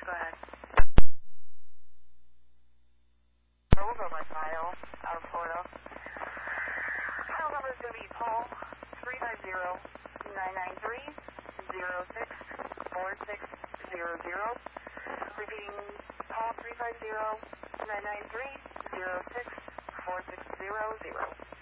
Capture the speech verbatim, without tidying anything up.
Go ahead. Or we'll go by file out of Florida. File number is going to be Paul three five zero nine nine three zero six four six zero zero. Repeating, Paul three five zero nine nine three zero six four six zero zero.